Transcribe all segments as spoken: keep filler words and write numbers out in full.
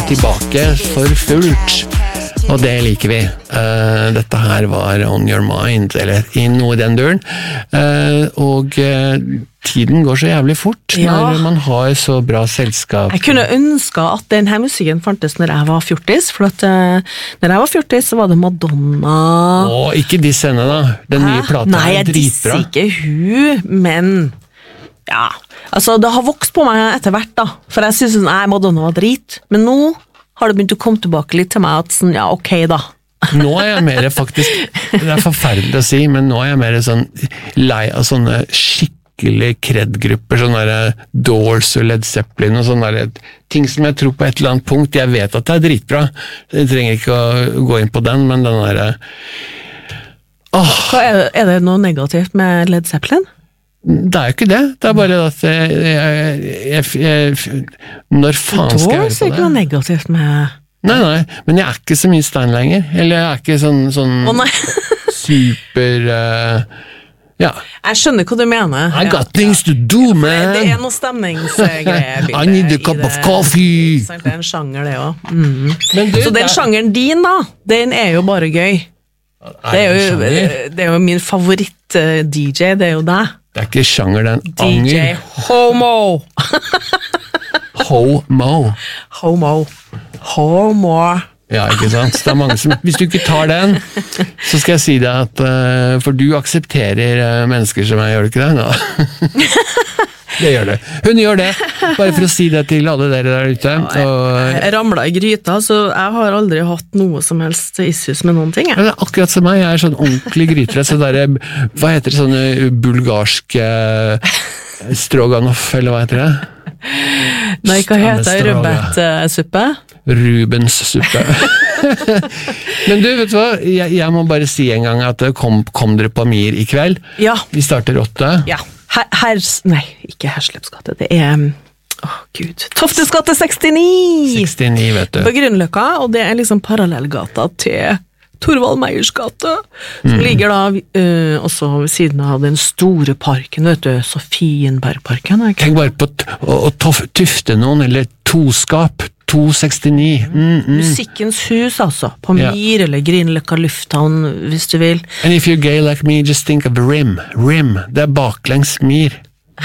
er tilbake for fullt. Og det liker vi. Uh, dette her var On Your Mind, eller i noe i den duren. Uh, og uh, tiden går så jævlig fort ja. Når man har så bra selskap. Jeg kunne ønske at denne musikken fantes når jeg var fjortis, for at uh, når jeg var fjortis så var det Madonna. Åh, ikke disse henne da. Den Hæ? Nye plata Nei, er dritbra. Nei, jeg disser ikke hun, men ja, altså det har vokst på meg etter hvert da, for jeg synes nei, Madonna var drit, men nå har det begynt å komme tilbake litt til meg at sånn, ja, ok da. Nå er jeg mer faktisk, det er forferdelig å si, men nå er jeg mer sånn lei av sånne skikkelig kredgrupper, sånne der Doors og Led Zeppelin og sånne der ting som jeg tror på et eller annet punkt, jeg vet at det er dritbra, jeg trenger ikke å gå inn på den, men den der åh. Hva er, er det noe negativt med Led Zeppelin? Det er jo ikke det, det er bare at jeg, jeg, jeg, jeg når faen skal jeg høre på det? Det er ikke noe negativt med... Nei, nei, men jeg er ikke så mye Stein lenger, eller jeg er ikke sånn, sånn oh, nei. super, uh, ja. Jeg skjønner hva du mener. I got ja. Things to do, man! Det er noe stemningsgreier. I need a cup of coffee! Det er en sjanger det også. Mm. Du, så den sjangeren din da, den er jo bare gøy. Det er jo, det er jo min favoritt-D J, det er jo deg. Det er ikke sjanger, det er en anger. D J Homo. Homo. Homo. Homo. Ja, ikke sant? Det er mange som, hvis du ikke tar den, så skal jeg si deg at, uh, for du aksepterer uh, mennesker som jeg, gjør du ikke det? No. Det gjør det. Hun gjør det, bare for å si det til alle dere der ute. Og, jeg ramlet i gryta, så jeg har aldri hatt noe som helst issues med noen ting. Jeg. Det er akkurat som meg, jeg er sånn ordentlig grytere, så der, hva heter det, sånne bulgarske stroganoff, eller hva heter det? Nei, hva heter det? Rubet-suppe? Rubens suppe. Men du, vet du hva? Jeg, jeg må bare si en gang at kom, kom dere på Mir i kveld? Ja. Vi starter åtte. Ja. Her, her, nei, ikke Herslepsgate, det er, åh oh, gud, Toftesgate sekstini! sekstini, vet du. På Grünerløkka, og det er liksom parallellgata til Torvald Meyers gate, som mm. ligger da uh, også ved siden av den store parken, vet du, Sofienbergparken. Tenk bare på å, å tufte noen, eller toskap, to sekstini. Mm, mm. Musikkens hus, altså. På Mir, yeah. Eller Grünerløkka lufthavn, hvis du vil. And if you're gay like me, just think of Rim. Rim, det er baklengs Mir.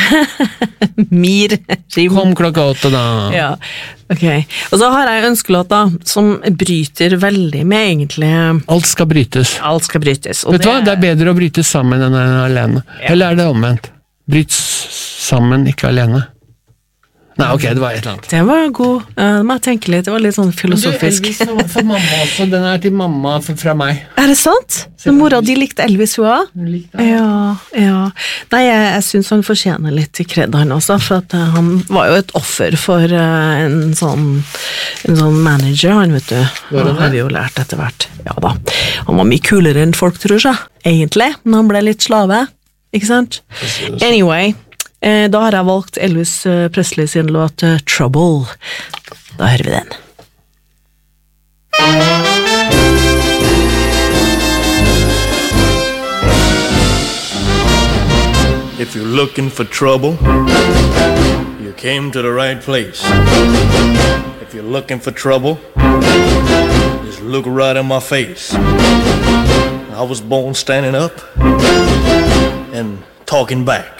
Mir. Rim. Kom klokka åtte da. Ja, ok. Og så har jeg ønskelåt da, som bryter veldig med egentlig... Alt skal brytes. Alt skal brytes. Vet du hva? Det er bedre å bryte sammen enn alene. Ja. Eller er det omvendt? Bryt sammen, ikke alene. Nei, ok, det var et eller annet. Det var god. Uh, det må jeg tenke litt. Det var litt sånn filosofisk. Du, Elvis for mamma også. Den er til mamma fra meg. Er det sant? Så mora di likte Elvis, hun også? Hun likte det. Ja, ja. Nei, jeg, jeg synes han fortjener litt kred han også, for at uh, han var jo et offer for uh, en sånn en sånn manager, han vet du. Det har vi jo lært etter hvert. Ja da. Han var mye kulere enn folk tror seg, egentlig, men han ble litt slave, ikke sant? Anyway, Eh, da har jeg valgt Elvis Presley sin låt uh, Trouble. Da hører vi den. If you're looking for trouble, you came to the right place. If you're looking for trouble, just look right in my face. I was born standing up and talking back.